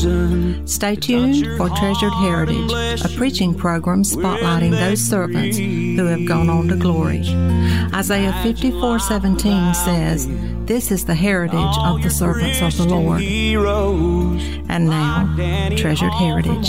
Stay tuned for Treasured Heritage, a preaching program spotlighting those servants who have gone on to glory. Isaiah 54:17 says, "This is the heritage of the servants of the Lord." And now, Treasured Heritage.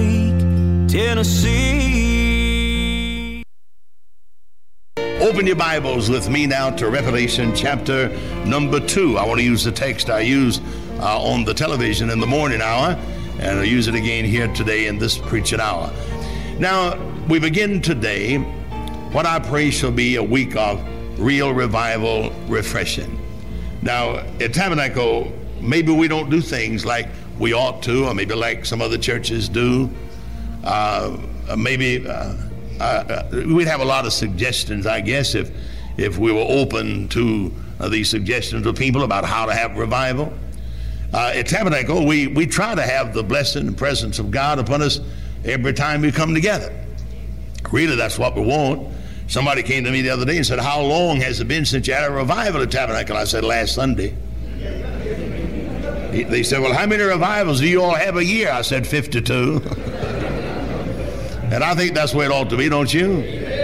Tennessee. Open your Bibles with me now to Revelation chapter number 2. I want to use the text I used on the television in the morning hour, and I'll use it again here today in this preaching hour. Now, we begin today what I pray shall be a week of real revival, refreshing. Now, at Tabernacle, maybe we don't do things like we ought to, or maybe like some other churches do. We'd have a lot of suggestions, I guess, if we were open to these suggestions of people about how to have revival. At Tabernacle, we try to have the blessing and presence of God upon us every time we come together. Really, that's what we want. Somebody came to me the other day and said, "How long has it been since you had a revival at Tabernacle?" I said, "Last Sunday." They said, "Well, how many revivals do you all have a year?" I said, 52. And I think that's the way it ought to be, don't you?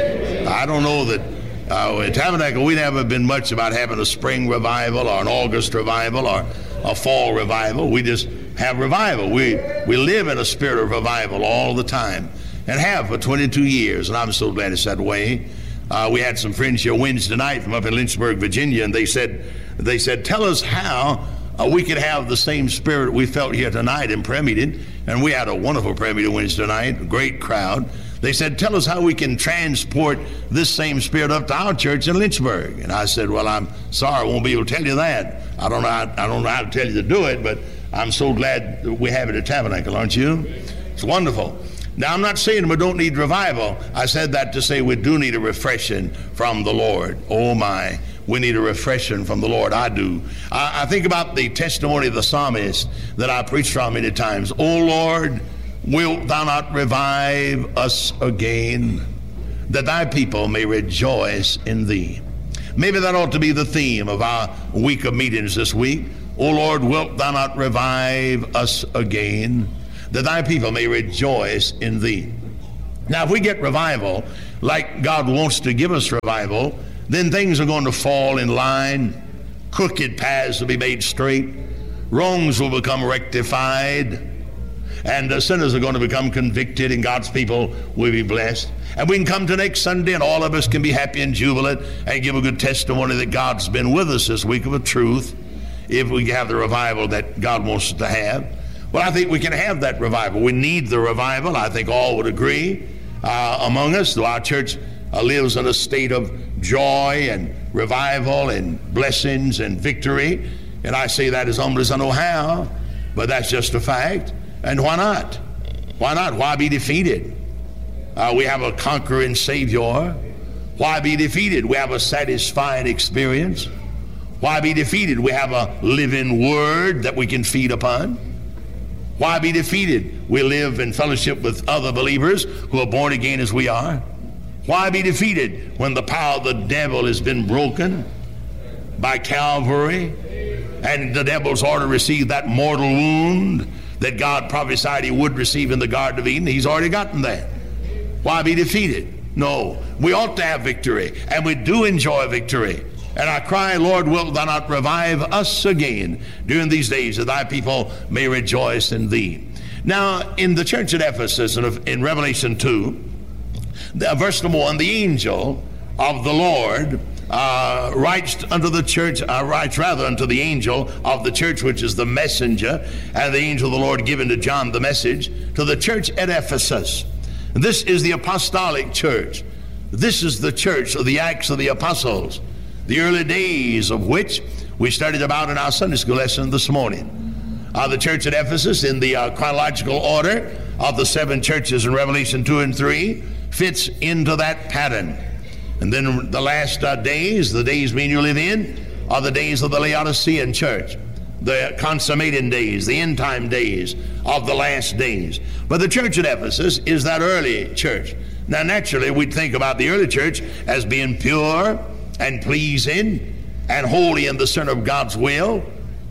I don't know that at Tabernacle we never been much about having a spring revival or an August revival or a fall revival. We just have revival. We live in a spirit of revival all the time, and have for 22 years, and I'm so glad it's that way. We had some friends here Wednesday night from up in Lynchburg, Virginia, and they said, "Tell us how we could have the same spirit we felt here tonight in prayer meeting." And we had a wonderful prayer meeting Wednesday night, a great crowd. They said, "Tell us how we can transport this same spirit up to our church in Lynchburg." And I said, "Well, I'm sorry, I won't be able to tell you that. I don't know how to tell you to do it, but I'm so glad that we have it at Tabernacle, aren't you?" It's wonderful. Now, I'm not saying we don't need revival. I said that to say we do need a refreshing from the Lord. Oh my, we need a refreshing from the Lord. I do. I think about the testimony of the psalmist that I preached from many times. "O Lord, wilt thou not revive us again, that thy people may rejoice in thee?" Maybe that ought to be the theme of our week of meetings this week. "O Lord, wilt thou not revive us again, that thy people may rejoice in thee?" Now, if we get revival like God wants to give us revival, then things are going to fall in line. Crooked paths will be made straight. Wrongs will become rectified. And sinners are going to become convicted, and God's people will be blessed. And we can come to next Sunday, and all of us can be happy and jubilant and give a good testimony that God's been with us this week of a truth, if we have the revival that God wants us to have. Well, I think we can have that revival. We need the revival. I think all would agree among us, though our church lives in a state of joy and revival and blessings and victory. And I say that as humble as I know how, but that's just a fact. And why not? Why not? Why be defeated? We have a conquering Savior. Why be defeated? We have a satisfying experience. Why be defeated? We have a living word that we can feed upon. Why be defeated? We live in fellowship with other believers who are born again as we are. Why be defeated when the power of the devil has been broken by Calvary, and the devil's already received that mortal wound that God prophesied he would receive in the Garden of Eden? He's already gotten that. Why be defeated? No, we ought to have victory, and we do enjoy victory. And I cry, "Lord, wilt thou not revive us again during these days, that thy people may rejoice in thee?" Now, in the church at Ephesus, in Revelation 2, verse number 1, the angel of the Lord writes unto the church, unto the angel of the church, which is the messenger, and the angel of the Lord given to John the message, to the church at Ephesus. This is the apostolic church. This is the church of the Acts of the Apostles, the early days of which we studied about in our Sunday school lesson this morning. The church at Ephesus, in the chronological order of the 7 churches in Revelation 2 and 3, fits into that pattern. And then the last days, the days me and you live in, are the days of the Laodicean church, the consummating days, the end time days of the last days. But the church at Ephesus is that early church. Now, naturally, we'd think about the early church as being pure and pleasing and holy in the center of God's will.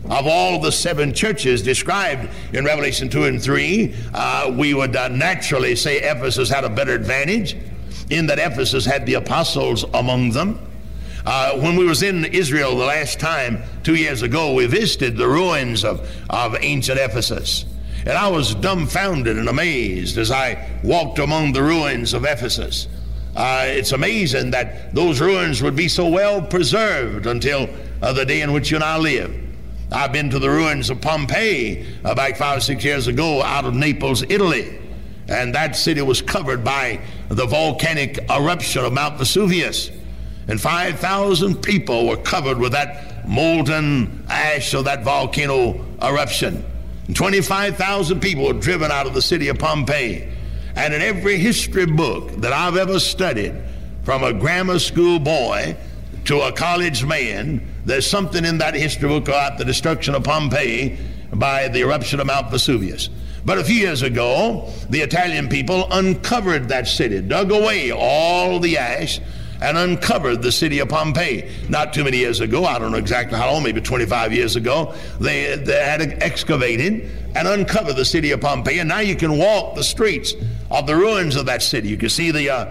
of all the 7 churches described in Revelation 2 and 3, we would naturally say Ephesus had a better advantage in that Ephesus had the apostles among them. When we was in Israel the last time, 2 years ago, we visited the ruins of ancient Ephesus. And I was dumbfounded and amazed as I walked among the ruins of Ephesus. It's amazing that those ruins would be so well preserved until the day in which you and I live. I've been to the ruins of Pompeii back 5 or 6 years ago out of Naples, Italy. And that city was covered by the volcanic eruption of Mount Vesuvius. And 5,000 people were covered with that molten ash of that volcano eruption. And 25,000 people were driven out of the city of Pompeii. And in every history book that I've ever studied, from a grammar school boy to a college man, there's something in that history book about the destruction of Pompeii by the eruption of Mount Vesuvius. But a few years ago, the Italian people uncovered that city, dug away all the ash, and uncovered the city of Pompeii. Not too many years ago, I don't know exactly how long, maybe 25 years ago, they had excavated and uncovered the city of Pompeii. And now you can walk the streets of the ruins of that city. You can see the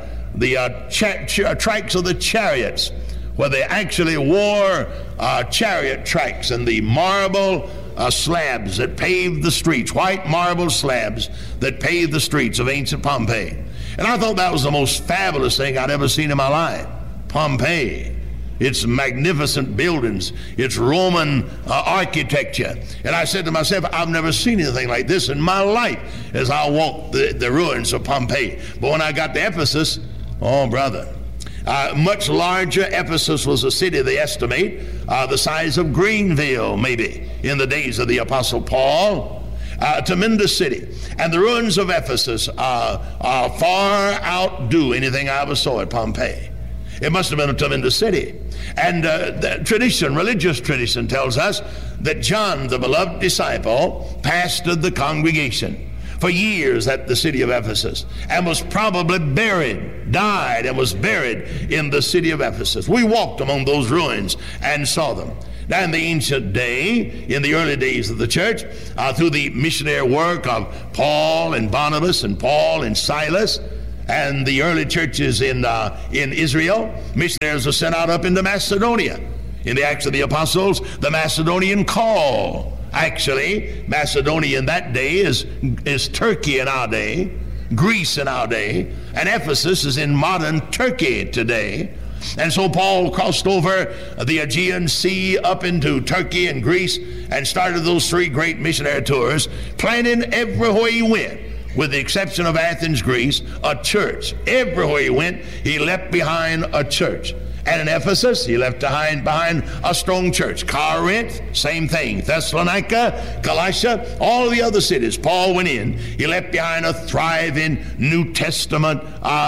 tracks of the chariots, where they actually wore chariot tracks, and the marble slabs that paved the streets, white marble slabs that paved the streets of ancient Pompeii. And I thought that was the most fabulous thing I'd ever seen in my life. Pompeii, its magnificent buildings, its Roman architecture. And I said to myself, I've never seen anything like this in my life as I walked the ruins of Pompeii. But when I got to Ephesus, oh brother, much larger. Ephesus was a city, they estimate, the size of Greenville, maybe, in the days of the Apostle Paul. A tremendous city. And the ruins of Ephesus far outdo anything I ever saw at Pompeii. It must have been a tremendous city. And the tradition, religious tradition, tells us that John, the beloved disciple, pastored the congregation for years at the city of Ephesus, and was probably died and was buried in the city of Ephesus. We walked among those ruins and saw them. Now in the ancient day, in the early days of the church, through the missionary work of Paul and Barnabas and Paul and Silas, and the early churches in Israel, missionaries were sent out up into Macedonia. In the Acts of the Apostles, the Macedonian call. Actually, Macedonia in that day is Turkey in our day, Greece in our day, and Ephesus is in modern Turkey today. And so Paul crossed over the Aegean Sea up into Turkey and Greece and started those 3 great missionary tours, planting everywhere he went, with the exception of Athens, Greece, a church. Everywhere he went, he left behind a church. And in Ephesus, he left behind a strong church. Corinth, same thing. Thessalonica, Galatia, all the other cities Paul went in, he left behind a thriving New Testament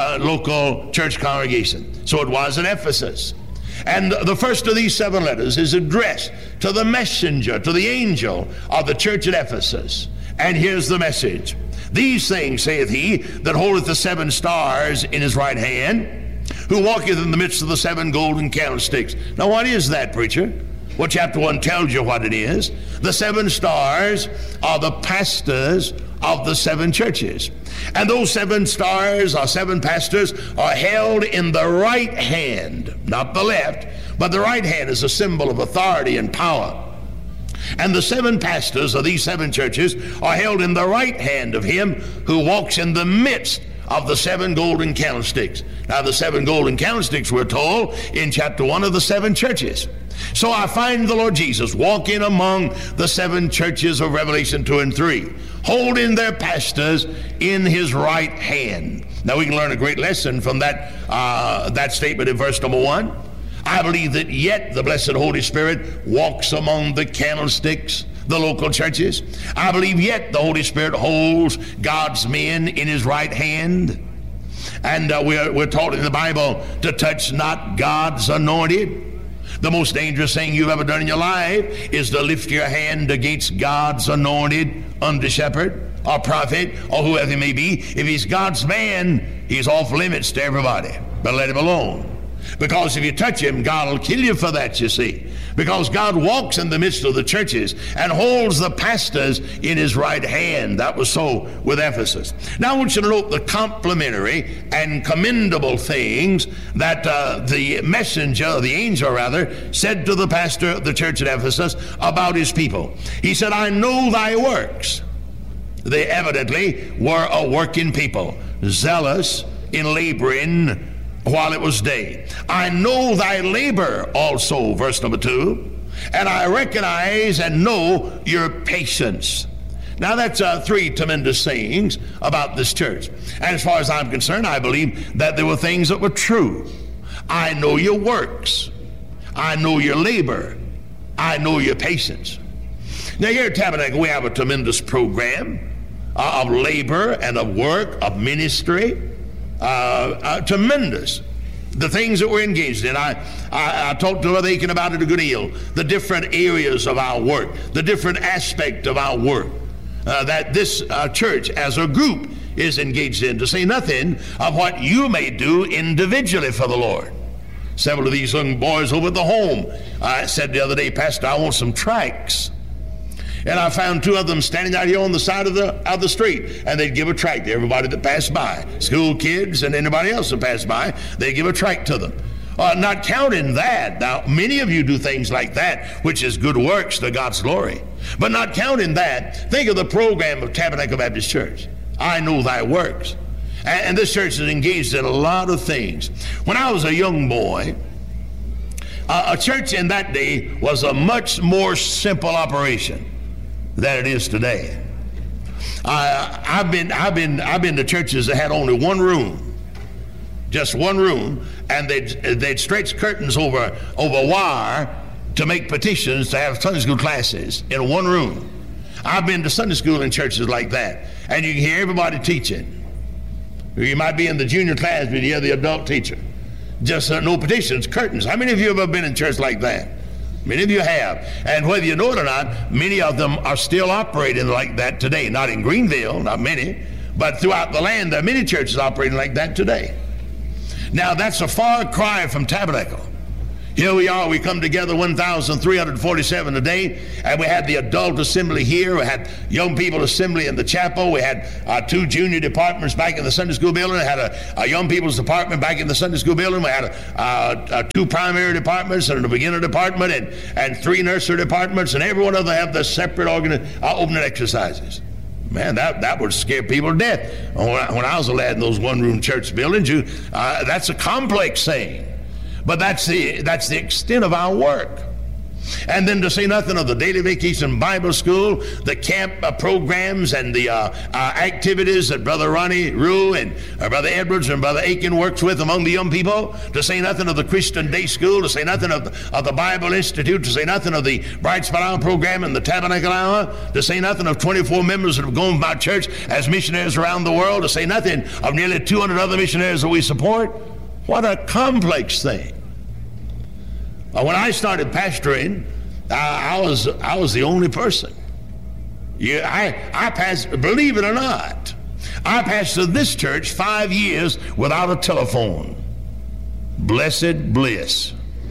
local church congregation. So it was in Ephesus. And the first of these 7 letters is addressed to the messenger, to the angel of the church at Ephesus. And here's the message. These things saith he that holdeth the 7 stars in his right hand, who walketh in the midst of the 7 golden candlesticks. Now what is that, preacher? Well, chapter 1 tells you what it is. The 7 stars are the pastors of the 7 churches. And those 7 stars, or 7 pastors, are held in the right hand, not the left, but the right hand is a symbol of authority and power. And the 7 pastors of these 7 churches are held in the right hand of him who walks in the midst of the 7 golden candlesticks. Now the 7 golden candlesticks, we're told, in chapter 1 of the 7 churches. So I find the Lord Jesus walking among the 7 churches of Revelation 2 and 3, holding their pastors in his right hand. Now we can learn a great lesson from that statement in verse number 1. I believe that yet the blessed Holy Spirit walks among the candlesticks, the local churches. I believe yet the Holy Spirit holds God's men in his right hand. And we're taught in the Bible to touch not God's anointed. The most dangerous thing you've ever done in your life is to lift your hand against God's anointed under shepherd or prophet or whoever he may be. If he's God's man, he's off limits to everybody. But let him alone. Because if you touch him, God will kill you for that, you see. Because God walks in the midst of the churches and holds the pastors in his right hand. That was so with Ephesus. Now I want you to note the complimentary and commendable things that the messenger, the angel rather, said to the pastor of the church at Ephesus about his people. He said, I know thy works. They evidently were a working people, zealous in laboring while it was day. I know thy labor also, verse number 2, and I recognize and know your patience. Now that's three tremendous sayings about this church. And as far as I'm concerned, I believe that there were things that were true. I know your works. I know your labor. I know your patience. Now here at Tabernacle, we have a tremendous program of labor and of work, of ministry. Tremendous. The things that we're engaged in. I talked to Brother Aiken about it a good deal. The different areas of our work, the different aspect of our work that this church as a group is engaged in, to say nothing of what you may do individually for the Lord. Several of these young boys over at the home said the other day, Pastor, I want some tracts. And I found two of them standing out here on the side of the street, and they'd give a tract to everybody that passed by. School kids and anybody else that passed by, they'd give a tract to them. Not counting that. Now, many of you do things like that, which is good works to God's glory. But not counting that, think of the program of Tabernacle Baptist Church. I know thy works. And this church is engaged in a lot of things. When I was a young boy, a church in that day was a much more simple operation than it is today. I've been to churches that had only one room, just one room, and they'd stretch curtains over wire to make petitions to have Sunday school classes in one room. I've been to Sunday school in churches like that, and you can hear everybody teaching. You might be in the junior class, but you hear the adult teacher. Just no petitions, curtains. How many of you have ever been in church like that? Many of you have. And whether you know it or not, many of them are still operating like that today. Not in Greenville, not many, but throughout the land, there are many churches operating like that today. Now, that's a far cry from Tabernacle. Here we are, we come together 1,347 a day, and we had the adult assembly here, we had young people assembly in the chapel, we had two junior departments back in the Sunday school building, we had a young people's department back in the Sunday school building, we had two primary departments and a beginner department and three nursery departments, and every one of them have their separate opening exercises. Man, that would scare people to death. When I was a lad in those one-room church buildings, that's a complex thing. But that's the extent of our work. And then to say nothing of the daily vacation Bible school, the camp programs and the activities that Brother Ronnie Rue and Brother Edwards and Brother Aiken works with among the young people, to say nothing of the Christian Day School, to say nothing of the Bible Institute, to say nothing of the Bright Spot Hour program and the Tabernacle Hour, to say nothing of 24 members that have gone about church as missionaries around the world, to say nothing of nearly 200 other missionaries that we support. What a complex thing. When I started pastoring, I was the only person. I pastored, believe it or not, I pastored this church 5 years without a telephone. Blessed bliss.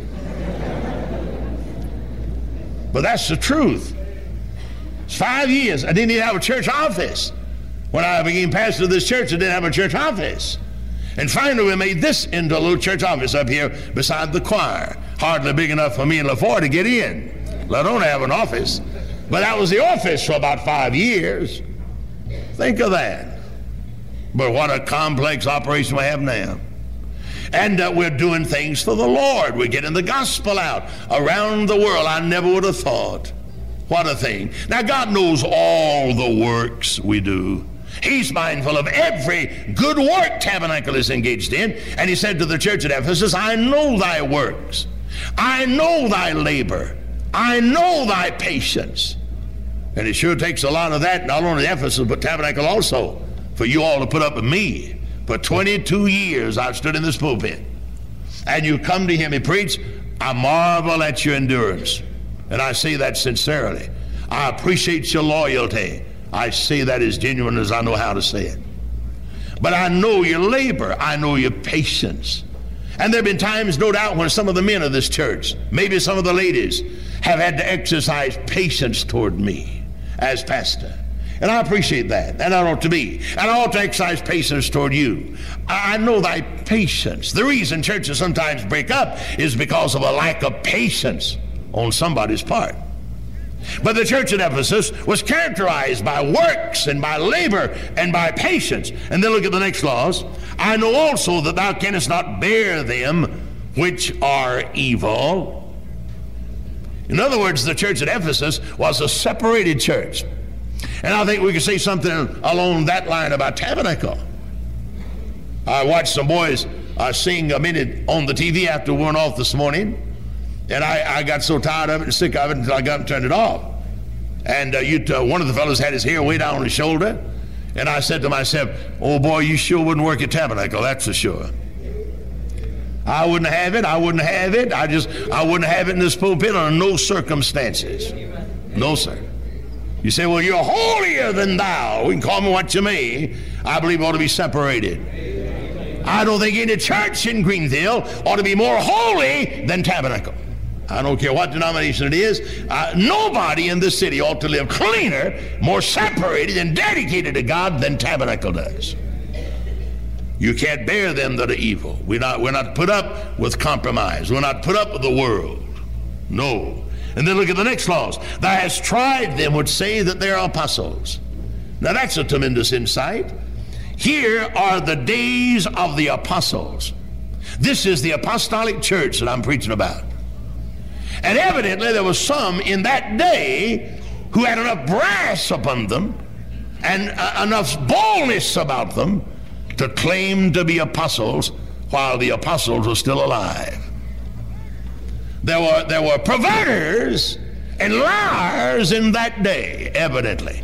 But that's the truth. It's 5 years. I didn't even have a church office. When I became pastor of this church, I didn't have a church office. And finally, we made this into a little church office up here beside the choir. Hardly big enough for me and LaFoy to get in, let alone have an office. But that was the office for about 5 years. Think of that. But what a complex operation we have now. And we're doing things for the Lord. We're getting the gospel out around the world. I never would have thought. What a thing. Now, God knows all the works we do. He's mindful of every good work Tabernacle is engaged in. And he said to the church at Ephesus, I know thy works. I know thy labor. I know thy patience. And it sure takes a lot of that, not only Ephesus, but Tabernacle also, for you all to put up with me. For 22 years I've stood in this pulpit. And you come to hear me preach, I marvel at your endurance. And I say that sincerely. I appreciate your loyalty. I say that as genuine as I know how to say it. But I know your labor. I know your patience. And there have been times, no doubt, when some of the men of this church, maybe some of the ladies, have had to exercise patience toward me as pastor. And I appreciate that, and I ought to be. And I ought to exercise patience toward you. I know thy patience. The reason churches sometimes break up is because of a lack of patience on somebody's part. But the church at Ephesus was characterized by works and by labor and by patience. And then look at the next clause. I know also that thou canst not bear them which are evil. In other words, the church at Ephesus was a separated church. And I think we can say something along that line about Tabernacle. I watched some boys sing a minute on the TV after we went off this morning. And I got so tired of it and sick of it until I got and turned it off. And one of the fellows had his hair way down on his shoulder. And I said to myself, oh boy, you sure wouldn't work at Tabernacle, that's for sure. I wouldn't have it. I wouldn't have it in this pulpit under no circumstances. No, sir. You say, well, you're holier than thou. We can call me what you may. I believe we ought to be separated. I don't think any church in Greenville ought to be more holy than Tabernacle. I don't care what denomination it is. Nobody in this city ought to live cleaner, more separated and dedicated to God than Tabernacle does. You can't bear them that are evil. We're not put up with compromise. We're not put up with the world. No. And then look at the next clause. Thou hast tried them which say that they are apostles. Now that's a tremendous insight. Here are the days of the apostles. This is the apostolic church that I'm preaching about. And evidently there was some in that day who had enough brass upon them and enough boldness about them to claim to be apostles while the apostles were still alive. There were perverters and liars in that day, evidently.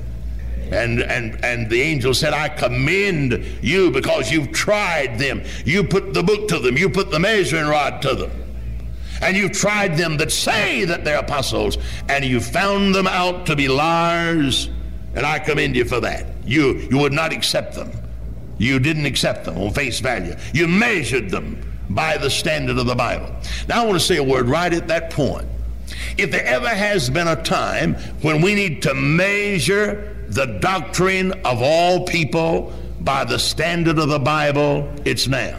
And the angel said, I commend you because you've tried them. You put the book to them. You put the measuring rod to them. And you've tried them that say that they're apostles, and you found them out to be liars, and I commend you for that. You would not accept them. You didn't accept them on face value. You measured them by the standard of the Bible. Now I want to say a word right at that point. If there ever has been a time when we need to measure the doctrine of all people by the standard of the Bible, it's now.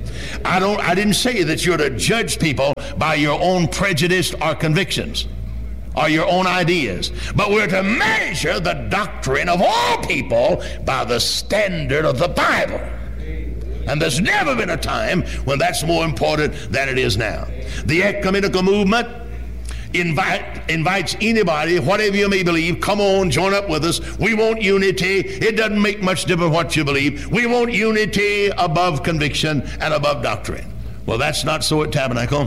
I didn't say that you're to judge people by your own prejudice or convictions or your own ideas, but we're to measure the doctrine of all people by the standard of the Bible. And there's never been a time when that's more important than it is now. The ecumenical movement invites anybody, whatever you may believe, come on, join up with us. We want unity. It doesn't make much difference what you believe. We want unity above conviction and above doctrine. Well, that's not so at Tabernacle.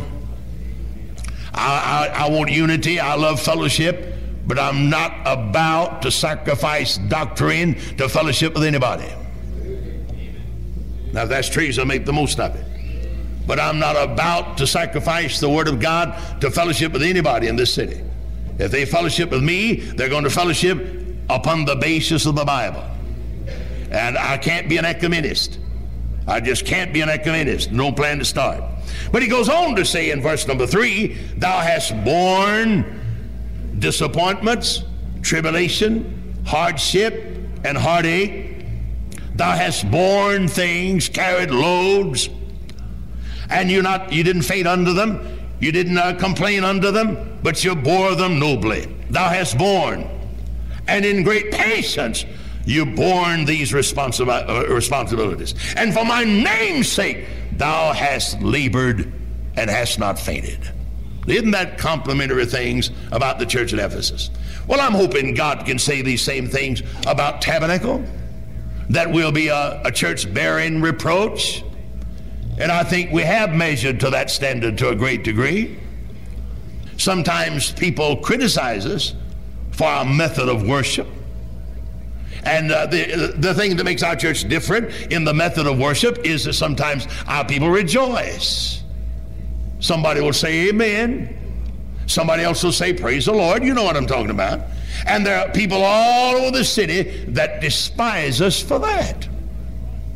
I want unity. I love fellowship, but I'm not about to sacrifice doctrine to fellowship with anybody. Now, if that's treason, make the most of it. But I'm not about to sacrifice the Word of God to fellowship with anybody in this city. If they fellowship with me, they're going to fellowship upon the basis of the Bible. And I can't be an ecumenist. I just can't be an ecumenist. No plan to start. But he goes on to say in verse number 3, thou hast borne disappointments, tribulation, hardship, and heartache. Thou hast borne things, carried loads, and you didn't faint under them, you didn't complain under them, but you bore them nobly. Thou hast borne, and in great patience you borne these responsibilities. And for my name's sake thou hast labored and hast not fainted. Isn't that complimentary things about the church at Ephesus? Well, I'm hoping God can say these same things about Tabernacle, that we'll be a church bearing reproach. And I think we have measured to that standard to a great degree. Sometimes people criticize us for our method of worship. And the thing that makes our church different in the method of worship is that sometimes our people rejoice. Somebody will say amen. Somebody else will say praise the Lord. You know what I'm talking about. And there are people all over the city that despise us for that.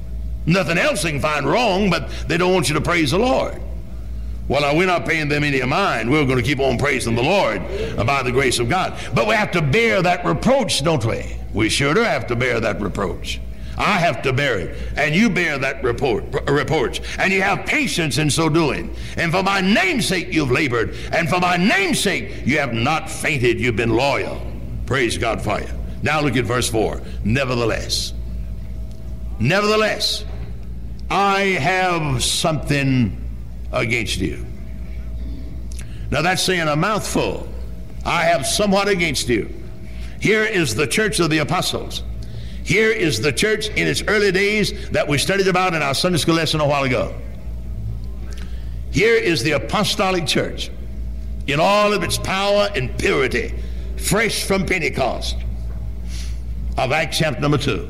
Nothing else they can find wrong, but they don't want you to praise the Lord. Well, now, we're not paying them any mind. We're going to keep on praising the Lord by the grace of God. But we have to bear that reproach, don't we? We sure do have to bear that reproach. I have to bear it, and you bear that reproach, and you have patience in so doing. And for my name's sake you've labored, and for my name's sake you have not fainted. You've been loyal. Praise God for you. Now look at verse 4. Nevertheless, I have something against you. Now that's saying a mouthful. I have somewhat against you. Here is the church of the apostles. Here is the church in its early days that we studied about in our Sunday school lesson a while ago. Here is the apostolic church in all of its power and purity, fresh from Pentecost of Acts chapter number 2.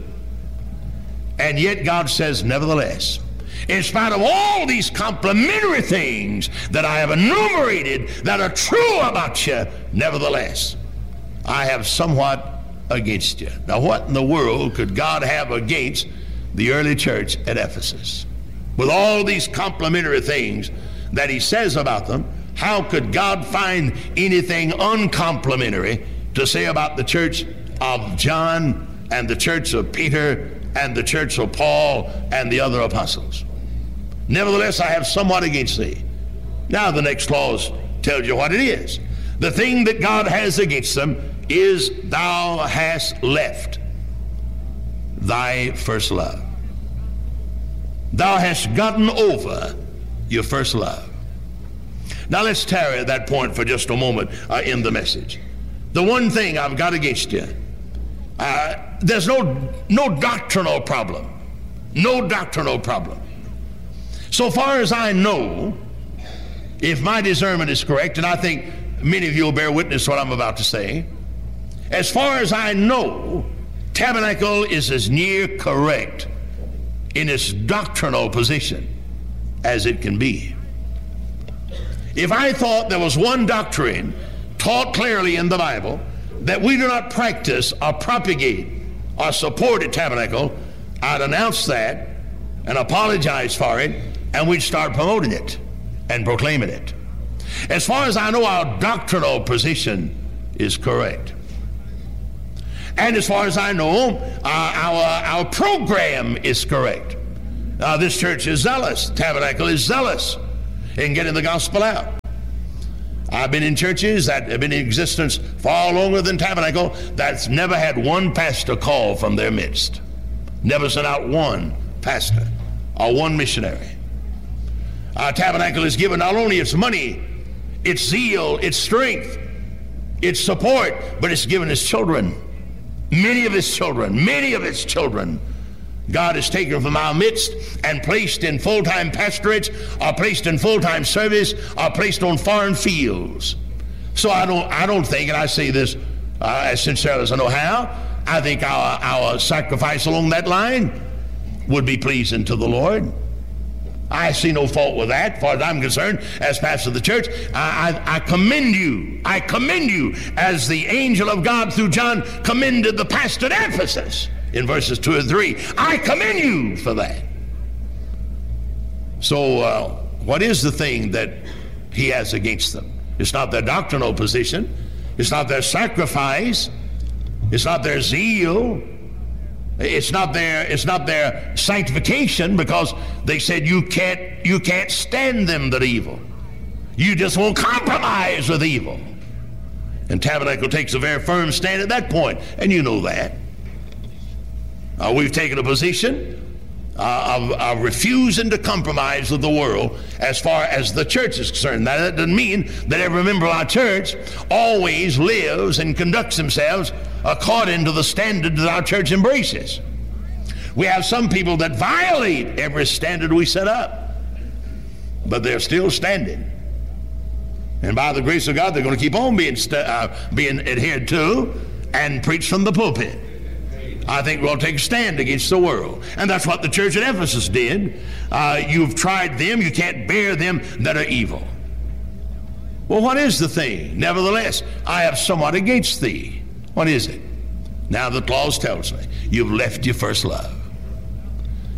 And yet God says, nevertheless, in spite of all these complimentary things that I have enumerated that are true about you, nevertheless, I have somewhat against you. Now, what in the world could God have against the early church at Ephesus? With all these complimentary things that he says about them, how could God find anything uncomplimentary to say about the church of John and the church of Peter and the church of Paul and the other apostles? Nevertheless, I have somewhat against thee. Now the next clause tells you what it is. The thing that God has against them is thou hast left thy first love. Thou hast gotten over your first love. Now let's tarry at that point for just a moment in the message. The one thing I've got against you, there's no doctrinal problem. No doctrinal problem. So far as I know, if my discernment is correct, and I think many of you will bear witness to what I'm about to say, as far as I know, Tabernacle is as near correct in its doctrinal position as it can be. If I thought there was one doctrine taught clearly in the Bible that we do not practice or propagate or support at Tabernacle, I'd announce that and apologize for it, and we'd start promoting it and proclaiming it. As far as I know, our doctrinal position is correct. And as far as I know, our program is correct. This church is zealous. Tabernacle is zealous in getting the gospel out. I've been in churches that have been in existence far longer than Tabernacle that's never had one pastor call from their midst. Never sent out one pastor or one missionary. Our Tabernacle is given not only its money, its zeal, its strength, its support, but it's given its children. Many of its children, God has taken from our midst and placed in full-time pastorates, or placed in full-time service, or placed on foreign fields. So I don't think, and I say this as sincerely as I know how, I think our sacrifice along that line would be pleasing to the Lord. I see no fault with that, as far as I'm concerned, as pastor of the church. I commend you. I commend you as the angel of God through John commended the pastor at Ephesus in verses 2 and 3. I commend you for that. So what is the thing that he has against them? It's not their doctrinal position. It's not their sacrifice. It's not their zeal. It's not their sanctification, because they said you can't stand them that evil. You just won't compromise with evil. And Tabernacle takes a very firm stand at that point, and you know that. We've taken a position of refusing to compromise with the world as far as the church is concerned. Now, that doesn't mean that every member of our church always lives and conducts themselves according to the standard that our church embraces. We have some people that violate every standard we set up, but they're still standing. And by the grace of God, they're going to keep on being adhered to and preached from the pulpit. I think we'll take a stand against the world. And that's what the church at Ephesus did. You've tried them. You can't bear them that are evil. Well, what is the thing? Nevertheless, I have somewhat against thee. What is it? Now the clause tells me, you've left your first love.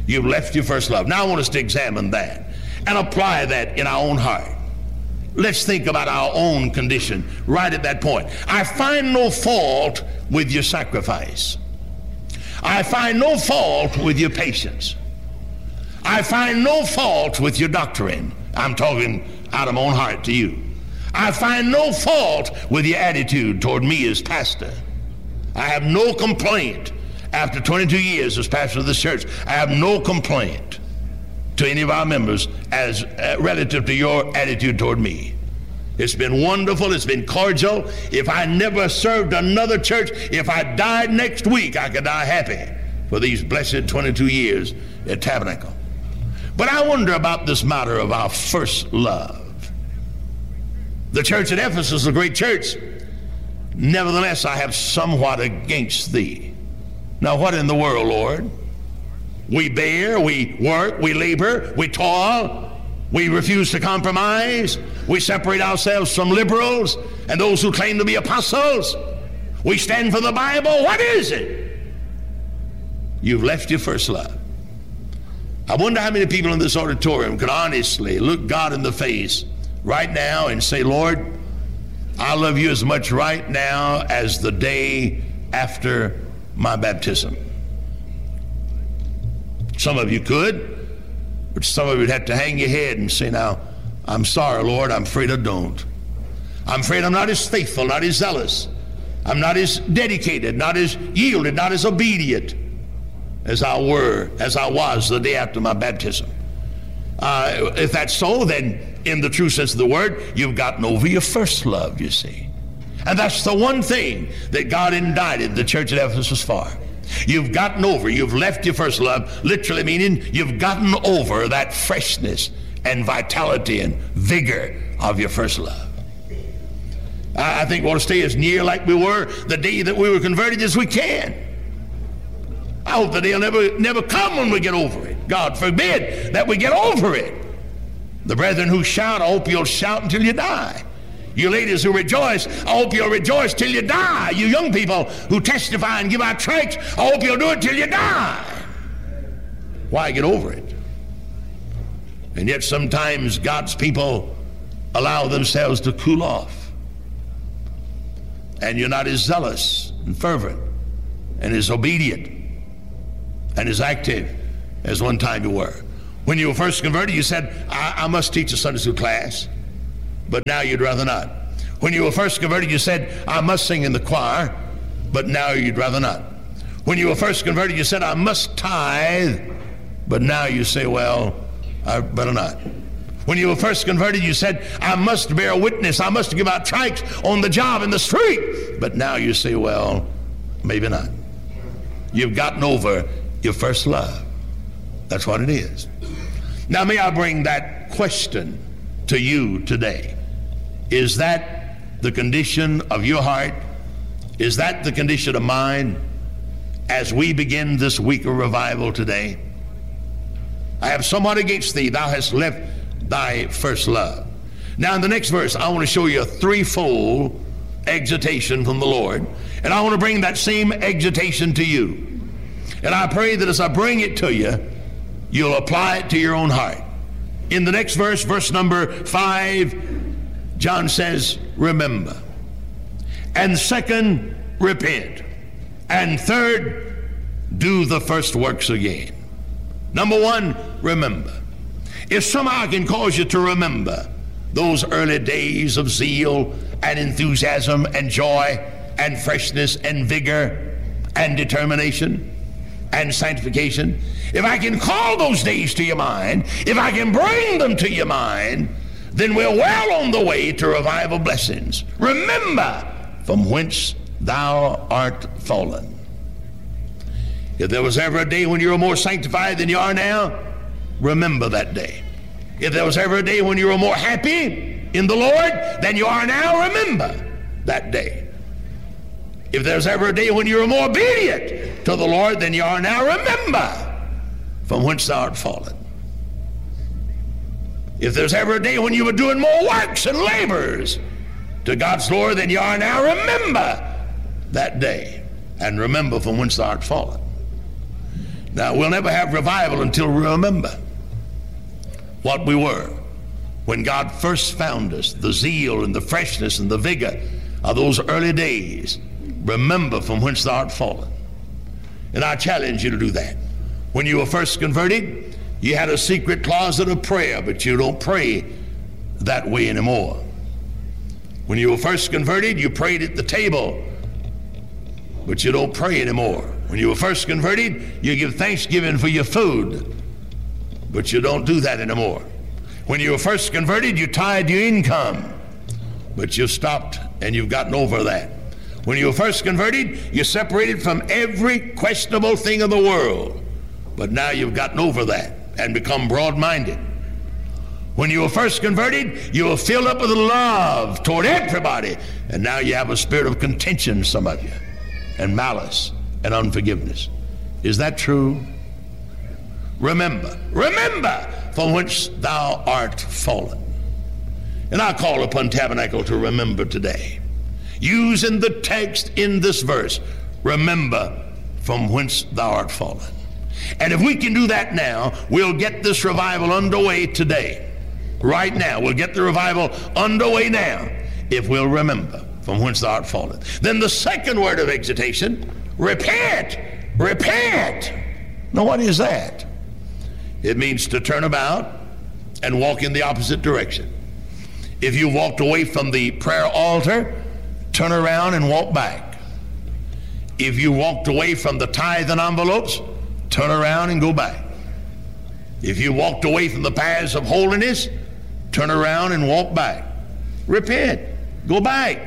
You've left your first love. Now I want us to examine that and apply that in our own heart. Let's think about our own condition right at that point. I find no fault with your sacrifice. I find no fault with your patience. I find no fault with your doctrine. I'm talking out of my own heart to you. I find no fault with your attitude toward me as pastor. I have no complaint. After 22 years as pastor of this church, I have no complaint to any of our members as relative to your attitude toward me. It's been wonderful. It's been cordial. If I never served another church, if I died next week, I could die happy for these blessed 22 years at Tabernacle. But I wonder about this matter of our first love. The church at Ephesus is a great church. Nevertheless, I have somewhat against thee. Now, what in the world, Lord? We bear, we work, we labor, we toil, we refuse to compromise, we separate ourselves from liberals and those who claim to be apostles. We stand for the Bible. What is it? You've left your first love. I wonder how many people in this auditorium could honestly look God in the face right now and say, Lord, I love you as much right now as the day after my baptism. Some of you could, but some of you would have to hang your head and say, now, I'm sorry, Lord, I'm afraid I don't. I'm afraid I'm not as faithful, not as zealous. I'm not as dedicated, not as yielded, not as obedient as I was the day after my baptism. If that's so, then in the true sense of the word, you've gotten over your first love, you see. And that's the one thing that God indicted the church at Ephesus for. You've gotten over, you've left your first love, literally meaning you've gotten over that freshness and vitality and vigor of your first love. I think we want to stay as near like we were the day that we were converted as we can. I hope the day will never come when we get over it. God forbid that we get over it. The brethren who shout, I hope you'll shout until you die. You ladies who rejoice, I hope you'll rejoice till you die. You young people who testify and give out tracts, I hope you'll do it till you die. Why get over it? And yet sometimes God's people allow themselves to cool off. And you're not as zealous and fervent and as obedient and as active as one time you were. When you were first converted, you said, I must teach a Sunday school class. But now you'd rather not. When you were first converted, you said, I must sing in the choir, but now you'd rather not. When you were first converted, you said, I must tithe, but now you say, well, I better not. When you were first converted, you said, I must bear witness, I must give out tracts on the job, in the street, but now you say, well, maybe not. You've gotten over your first love. That's what it is. Now, may I bring that question to you today? Is that the condition of your heart? Is that the condition of mine as we begin this week of revival today? I have somewhat against thee, thou hast left thy first love. Now in the next verse, I want to show you a threefold exhortation from the Lord, and I want to bring that same exhortation to you. And I pray that as I bring it to you, you'll apply it to your own heart. In the next verse, verse number 5, John says, remember. And second, repent. And third, do the first works again. Number one, remember. If somehow I can cause you to remember those early days of zeal and enthusiasm and joy and freshness and vigor and determination and sanctification, if I can call those days to your mind, if I can bring them to your mind, then we're well on the way to revival blessings. Remember from whence thou art fallen. If there was ever a day when you were more sanctified than you are now, remember that day. If there was ever a day when you were more happy in the Lord than you are now, remember that day. If there's ever a day when you were more obedient to the Lord than you are now, remember from whence thou art fallen. If there's ever a day when you were doing more works and labors to God's Lord than you are now, remember that day and remember from whence thou art fallen. Now, we'll never have revival until we remember what we were when God first found us, the zeal and the freshness and the vigor of those early days. Remember from whence thou art fallen. And I challenge you to do that. When you were first converted, you had a secret closet of prayer, but you don't pray that way anymore. When you were first converted, you prayed at the table, but you don't pray anymore. When you were first converted, you give thanksgiving for your food, but you don't do that anymore. When you were first converted, you tithed your income, but you've stopped and you've gotten over that. When you were first converted, you separated from every questionable thing in the world, but now you've gotten over that and become broad-minded. When you were first converted, you were filled up with love toward everybody, and now you have a spirit of contention, some of you, and malice and unforgiveness. Is that true? Remember from whence thou art fallen. And I call upon Tabernacle to remember today, using the text in this verse, remember from whence thou art fallen. And if we can do that now, we'll get this revival underway today. Right now, we'll get the revival underway now if we'll remember from whence thou art fallen. Then the second word of exhortation, repent. Repent. Now, what is that? It means to turn about and walk in the opposite direction. If you walked away from the prayer altar, turn around and walk back. If you walked away from the tithe and envelopes, turn around and go back. If you walked away from the paths of holiness, turn around and walk back. Repent. Go back,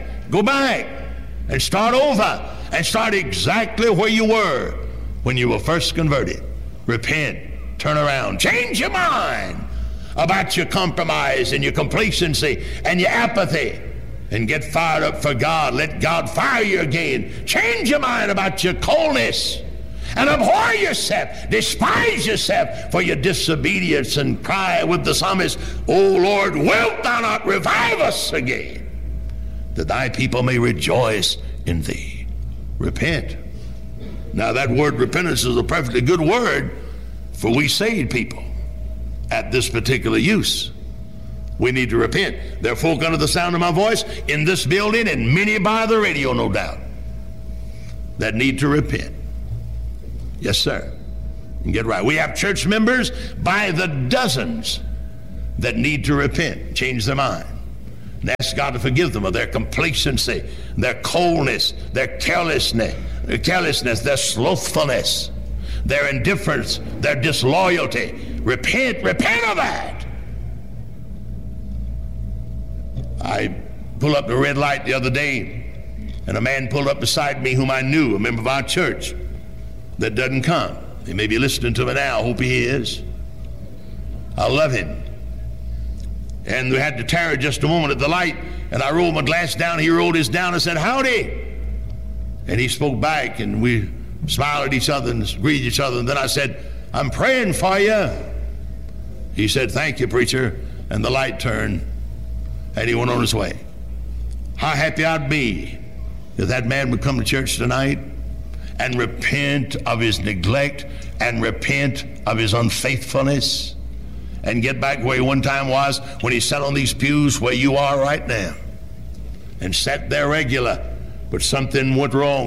and start over, and start exactly where you were when you were first converted. Repent, turn around, change your mind about your compromise and your complacency and your apathy, and get fired up for God. Let God fire you again. Change your mind about your coldness, and abhor yourself, despise yourself for your disobedience, and cry with the psalmist, O Lord, wilt thou not revive us again, that thy people may rejoice in thee. Repent. Now that word repentance is a perfectly good word for we saved people at this particular use. We need to repent. There are folk under the sound of my voice in this building, and many by the radio, no doubt, that need to repent. Yes, sir. And get right. We have church members by the dozens that need to repent, change their mind, and ask God to forgive them of their complacency, their coldness, their carelessness, their slothfulness, their indifference, their disloyalty. Repent of that. I pulled up the red light the other day, and a man pulled up beside me whom I knew, a member of our church, that doesn't come. He may be listening to me now. I hope he is. I love him. And we had to tarry just a moment at the light, and I rolled my glass down. He rolled his down and said, howdy. And he spoke back, and we smiled at each other and greeted each other. And then I said, I'm praying for you. He said, thank you, preacher. And the light turned, and he went on his way. How happy I'd be if that man would come to church tonight and repent of his neglect and repent of his unfaithfulness and get back where he one time was when he sat on these pews where you are right now and sat there regular, but something went wrong.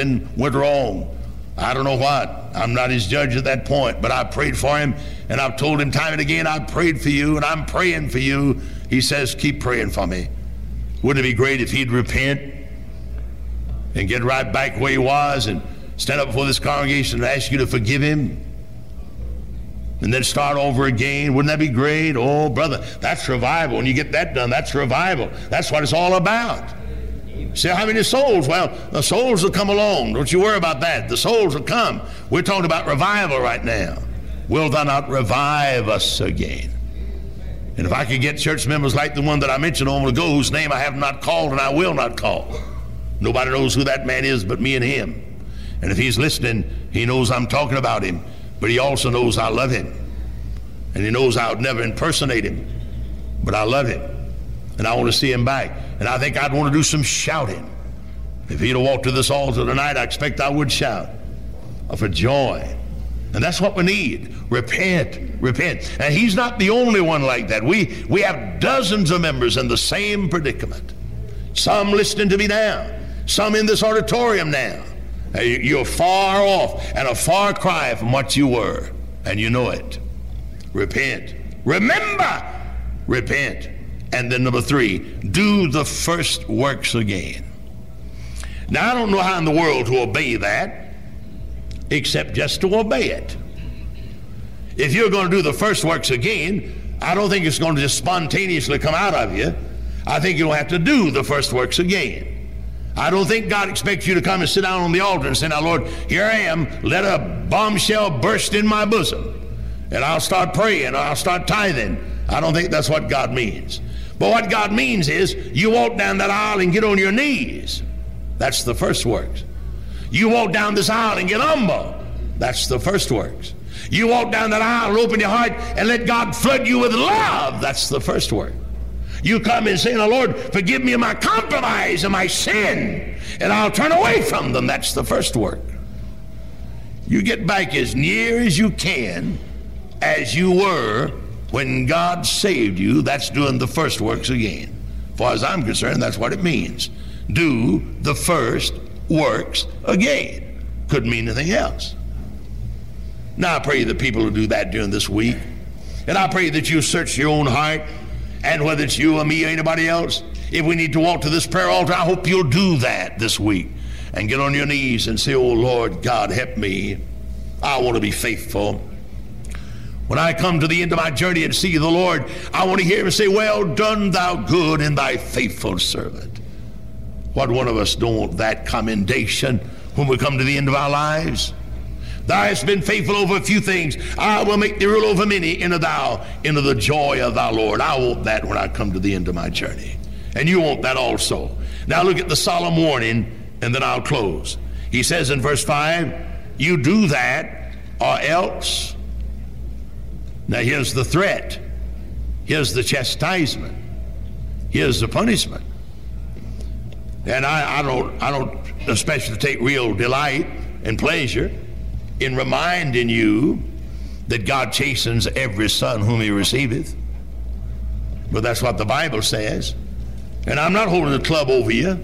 I don't know what. I'm not his judge at that point, but I prayed for him, and I've told him time and again, I prayed for you and I'm praying for you. He says, keep praying for me. Wouldn't it be great if he'd repent and get right back where he was and stand up before this congregation and ask you to forgive him and then start over again? Wouldn't that be great? Oh, brother, that's revival. When you get that done, that's revival. That's what it's all about. See how many souls? Well, the souls will come along. Don't you worry about that. The souls will come. We're talking about revival right now. Will thou not revive us again? And if I could get church members like the one that I mentioned a moment ago, whose name I have not called and I will not call. Nobody knows who that man is but me and him. And if he's listening, he knows I'm talking about him. But he also knows I love him. And he knows I would never impersonate him. But I love him. And I want to see him back. And I think I'd want to do some shouting. If he'd have walked to this altar tonight, I expect I would shout for joy And that's what we need. Repent, repent. And he's not the only one like that. We have dozens of members in the same predicament. Some listening to me now, some in this auditorium now. You're far off and a far cry from what you were, and you know it. Repent. Remember, repent. And then number 3, do the first works again. Now, I don't know how in the world to obey that, except just to obey it. If you're going to do the first works again, I don't think it's going to just spontaneously come out of you. I think you'll have to do the first works again. I don't think God expects you to come and sit down on the altar and say, now, Lord, here I am. Let a bombshell burst in my bosom, and I'll start praying, I'll start tithing. I don't think that's what God means. But what God means is you walk down that aisle and get on your knees. That's the first works. You walk down this aisle and get humble. That's the first works. You walk down that aisle and open your heart and let God flood you with love. That's the first work. You come and say, now, Lord, forgive me of my compromise and my sin, and I'll turn away from them. That's the first work. You get back as near as you can as you were when God saved you. That's doing the first works again. As far as I'm concerned, that's what it means. Do the first works again. Couldn't mean anything else. Now I pray that people will do that during this week. And I pray that you search your own heart, and whether it's you or me or anybody else, if we need to walk to this prayer altar, I hope you'll do that this week and get on your knees and say, oh Lord God, help me. I want to be faithful. When I come to the end of my journey and see the Lord, I want to hear him say, well done, thou good and thy faithful servant. What one of us don't want that commendation when we come to the end of our lives? Thou hast been faithful over a few things. I will make thee rule over many. Enter thou into the joy of thy Lord. I want that when I come to the end of my journey. And you want that also. Now look at the solemn warning, and then I'll close. He says in verse 5, you do that or else. Now here's the threat. Here's the chastisement. Here's the punishment. And I don't especially take real delight and pleasure in reminding you that God chastens every son whom he receiveth. But that's what the Bible says. And I'm not holding a club over you,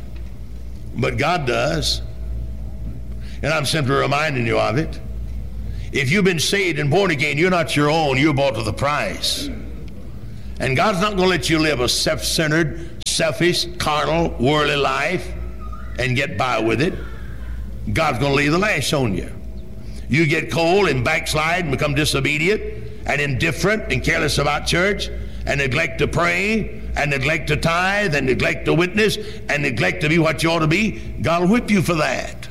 but God does. And I'm simply reminding you of it. If you've been saved and born again, you're not your own. You're bought with a price. And God's not going to let you live a self-centered, selfish, carnal, worldly life and get by with it. God's going to lay the lash on you. You get cold and backslide and become disobedient and indifferent and careless about church and neglect to pray and neglect to tithe and neglect to witness and neglect to be what you ought to be. God will whip you for that.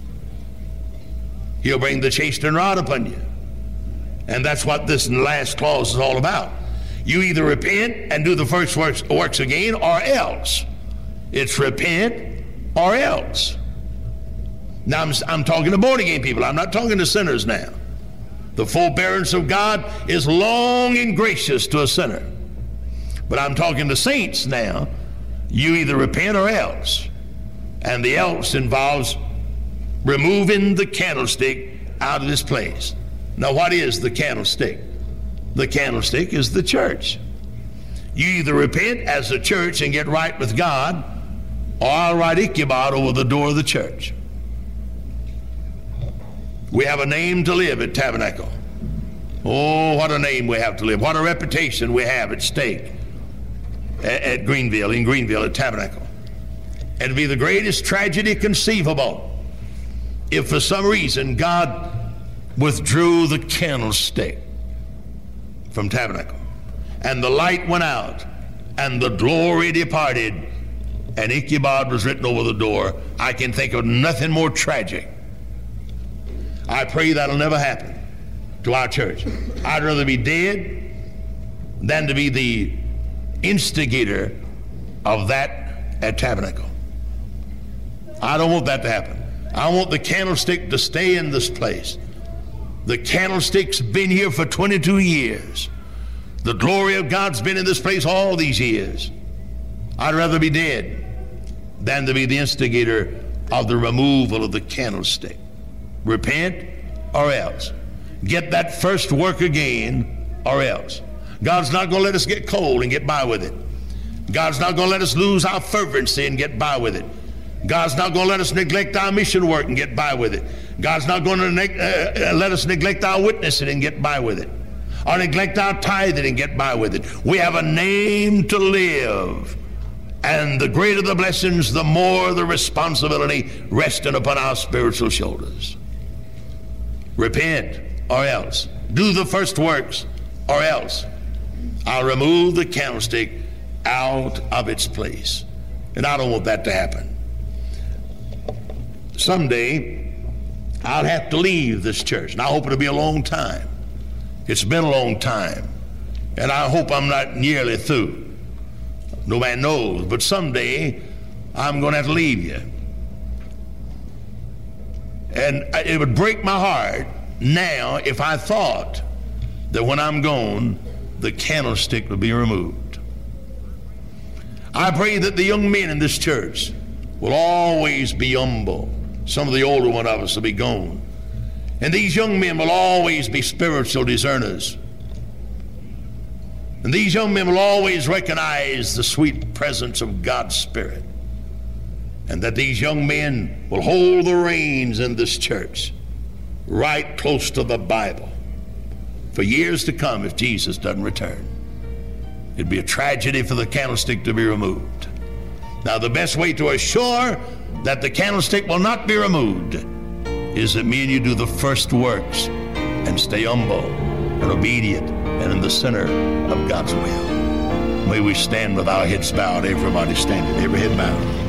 He'll bring the chastening rod upon you. And that's what this last clause is all about. You either repent and do the first works again, or else. It's repent or else. Now I'm talking to born again people. I'm not talking to sinners now. The forbearance of God is long and gracious to a sinner. But I'm talking to saints now. You either repent or else. And the else involves removing the candlestick out of this place. Now what is the candlestick? The candlestick is the church. You either repent as a church and get right with God, or I'll write Ichabod over the door of the church. We have a name to live at Tabernacle. Oh, what a name we have to live. What a reputation we have at stake at Greenville, in Greenville at Tabernacle. And it'd be the greatest tragedy conceivable if for some reason God withdrew the candlestick from Tabernacle and the light went out and the glory departed and Ichabod was written over the door. I can think of nothing more tragic. I pray that'll never happen to our church. I'd rather be dead than to be the instigator of that at Tabernacle. I don't want that to happen. I want the candlestick to stay in this place. The candlestick's been here for 22 years. The glory of God's been in this place all these years. I'd rather be dead than to be the instigator of the removal of the candlestick. Repent or else. get that first work again, or else. God's not going to let us get cold and get by with it. God's not going to let us lose our fervency and get by with it. God's not going to let us neglect our mission work and get by with it. God's not going to let us neglect our witnessing and get by with it, or neglect our tithing and get by with it. We have a name to live, and the greater the blessings, the more the responsibility resting upon our spiritual shoulders. Repent, or else. Do the first works, or else. I'll remove the candlestick out of its place. And I don't want that to happen. Someday, I'll have to leave this church, and I hope it'll be a long time. It's been a long time, and I hope I'm not nearly through. No man knows, but someday I'm going to have to leave you. And it would break my heart now if I thought that when I'm gone, the candlestick would be removed. I pray that the young men in this church will always be humble. Some of the older one of us will be gone. And these young men will always be spiritual discerners. And these young men will always recognize the sweet presence of God's Spirit. And that these young men will hold the reins in this church right close to the Bible for years to come if Jesus doesn't return. It'd be a tragedy for the candlestick to be removed. Now, the best way to assure that the candlestick will not be removed is that me and you do the first works and stay humble and obedient and in the center of God's will. May we stand with our heads bowed, everybody standing, every head bowed.